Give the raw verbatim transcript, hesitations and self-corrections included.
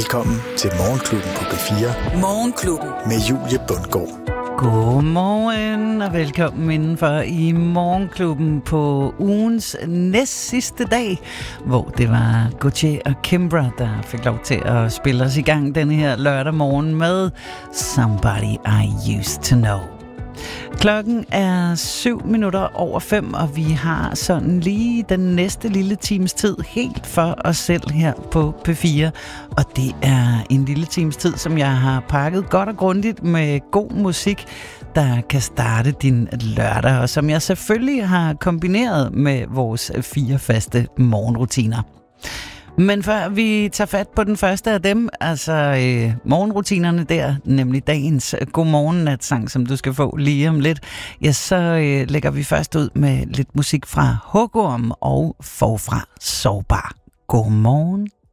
Velkommen til Morgenklubben på P fire. Morgenklubben. Med Julie Bundgaard. Godmorgen og velkommen indenfor i Morgenklubben på ugens næst sidste dag, hvor det var Gautier og Kimbra, der fik lov til at spille os i gang denne her lørdag morgen med Somebody I Used to Know. Klokken er syv minutter over fem, og vi har sådan lige den næste lille times tid helt for os selv her på P fire. Og det er en lille times tid, som jeg har pakket godt og grundigt med god musik, der kan starte din lørdag, og som jeg selvfølgelig har kombineret med vores fire faste morgenrutiner. Men før vi tager fat på den første af dem, altså øh, morgenrutinerne der, nemlig dagens godmorgen-natsang, som du skal få lige om lidt, ja, så øh, lægger vi først ud med lidt musik fra Hugorm og Forfra Sårbar. Godmorgen.